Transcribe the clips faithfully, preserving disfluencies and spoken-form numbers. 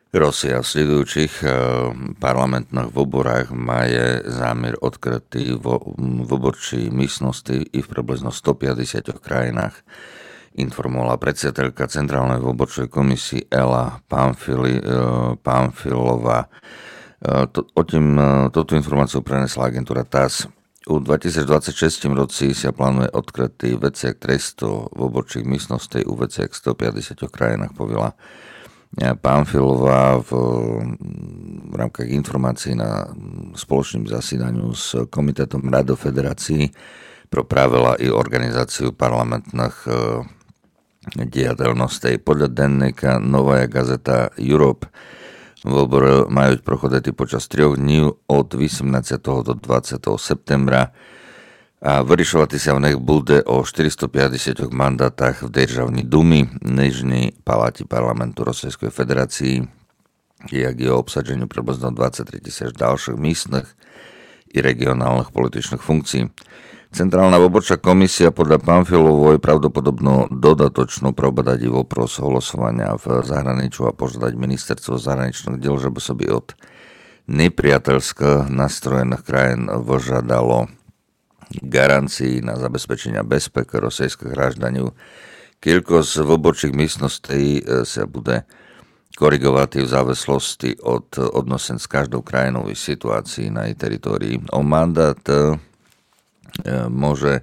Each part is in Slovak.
Rosja v sledujúcich parlamentných voborách maje zámer odkrytý vo voborčí místnosti i v približno stopäťdesiatich krajinách, informovala predsedatelka Centrálnej voborčej komisii Ela Pamfili, Pamfilová. To, o tým, toto informáciu prenesla agentúra TASS. U dvetisícdvadsaťšesť roci sa plánuje odkrytý veciak tristo voborčích místností u veciak stopäťdesiatich krajinách, povedala Pamfilová v, v rámkach informácií na spoločným zasedaniu s Komitetom Rado Federácií pro pravila i organizáciu parlamentných e, diadelností. Podľa denníka Novaja Gazeta Europe vobory majú prochoditi počas troch dní od osemnásteho do dvadsiateho septembra a vyrišovati sa v nich bude o štyristopäťdesiatich mandátach v Državnej dumy, Nižnej paláti parlamentu Rosijskej federácii, jak je o obsadeniu približno dvadsaťtri tisíc ďalších místnych i regionálnych političných funkcií. Centrálna voborčá komisia podľa Pamfilovoj pravdopodobno dodatočnú probadať vopros hlasovania v zahraničiu a požiadať ministerstvo zahraničných diel, že by sa by od nepriateľských nastrojených krajín požiadalo garancií na zabezpečenia bezpeky rosijských hráždaniu. Kiľko z voborčích místností sa bude korigovať v závislosti od odnosen s každou krajinou situácií na jej teritórii. O mandát e, môže e,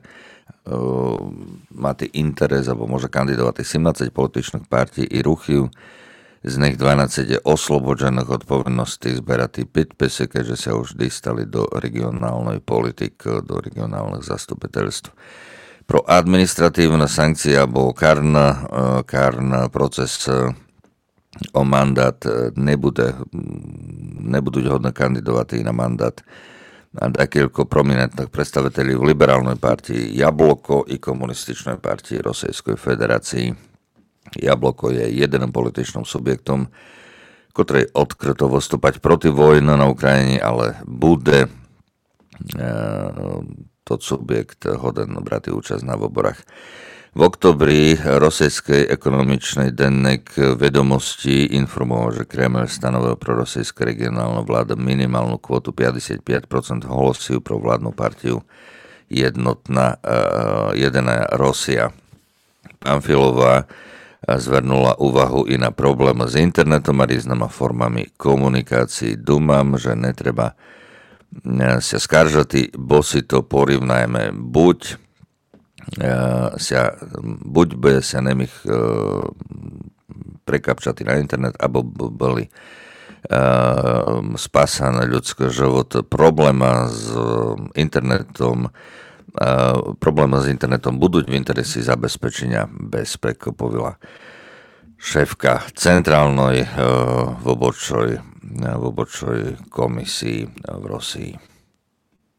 mať interes alebo môže kandidovať sedemnásť političných partí i ruchov. Z nich dvanásť je oslobodžených od povinnosti zberať podpisy, keďže sa už dostali do regionálnej politiky, do regionálnych zastupiteľstv. Pro administratívne sankcie alebo kárny, kárny proces o mandát nebude, nebudú hodné kandidovať na mandát a takýchto prominentných predstaviteľí v liberálnej partii Jabloko i komunističnej partii Rosijskej federácii. Jabloko je jediným političným subjektom, ktorý odkryto vystúpať proti vojne na Ukrajine, ale bude e, to subjekt hoden brať účasť na voborách. V oktobri rosijský ekonomičný denník Vedomosti informoval, že Kreml stanovil pro rosijské regionálne vlády minimálnu kvotu päťdesiatpäť percent hlasov pro vládnu partiu jednotná e, Jediná Rosia. Pamfilová zvernula úvahu i na problém s internetom a rýznými formami komunikácií. Dúmam, že netreba sa skaržati, bo si to porівняємо. Buď sa, buď by sa nemých prekapčati na internet, abo boli spásané ľudské život. Problém s internetom Problémy s internetom budú v interesi zabezpečenia bezpeky, povedala šéfka Centrálnej voborčej komisii v Rosii.